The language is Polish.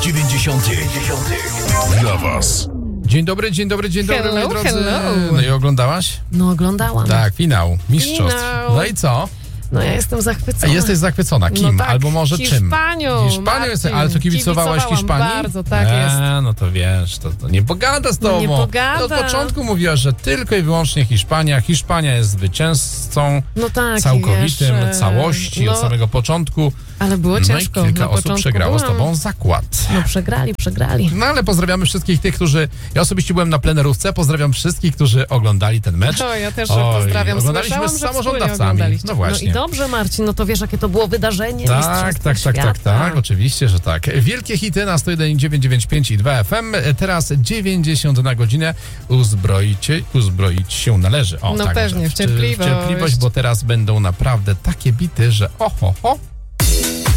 90. Dla was. Dzień dobry, Hello, moi drodzy. hello. No i oglądałaś? No oglądałam. Tak, finał mistrzostw. Finał. No i co? No ja jestem zachwycona. A jesteś zachwycona. Kim? No tak, Albo może czym? Hiszpanią. Hiszpanią jesteś, ale to kibicowałaś Kibicowałam Hiszpanii? bardzo, tak jest. No to wiesz, to nie pogada z tobą. nie pogada. Od początku mówiła, że tylko i wyłącznie Hiszpania. Hiszpania jest zwycięzcą No tak, całkowitym, wiesz, całości od samego początku. Ale było No i ciężko. kilka Na osób początku przegrało z byłam. tobą zakład. No przegrali. No ale pozdrawiamy wszystkich tych, którzy... Ja osobiście byłem na plenerówce. Pozdrawiam wszystkich, którzy oglądali ten mecz. To ja też pozdrawiam. Oglądaliśmy Słyszałam, z że samorządowcami. oglądaliście. No właśnie. No i dobrze, Marcin, no to wiesz, jakie to było wydarzenie. Tak, oczywiście, że tak. Wielkie hity na 101,995 i 2 FM. Teraz 90 na godzinę. Uzbroić się należy. O, No tak pewnie, może. w cierpliwość. W cierpliwość, bo teraz będą naprawdę takie bity, że oho,